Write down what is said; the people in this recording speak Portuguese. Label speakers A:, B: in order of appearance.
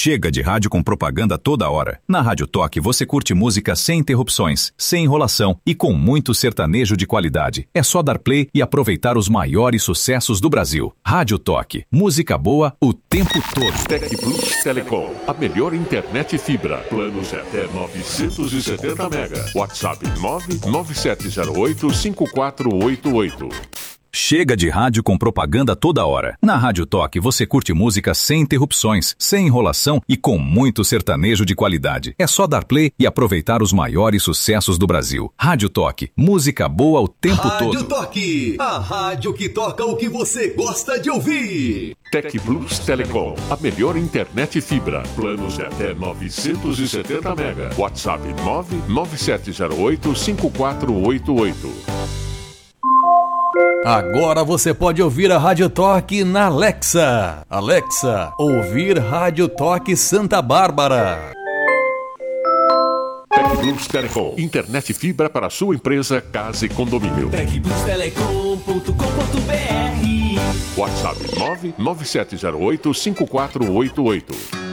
A: Chega de rádio com propaganda toda hora. Na Rádio Toque você curte música sem interrupções, sem enrolação e com muito sertanejo de qualidade. É só dar play e aproveitar os maiores sucessos do Brasil. Rádio Toque, música boa o tempo todo.
B: Tec Plus Telecom, a melhor internet fibra. Planos até 970 mega. WhatsApp 997085488.
A: Chega de rádio com propaganda toda hora. Na Rádio Toque você curte música sem interrupções, sem enrolação e com muito sertanejo de qualidade. É só dar play e aproveitar os maiores sucessos do Brasil. Rádio Toque, música boa o tempo todo.
C: Rádio Toque, a rádio que toca o que você gosta de ouvir.
B: Tec Plus Telecom, a melhor internet fibra. Planos até 970 mega. WhatsApp 997085488.
D: Agora você pode ouvir a Rádio Toque na Alexa. Alexa, ouvir Rádio Toque Santa Bárbara.
B: Tec Plus Telecom, internet fibra para sua empresa, casa e condomínio.
E: tecplustelecom.com.br.
B: WhatsApp 997085488.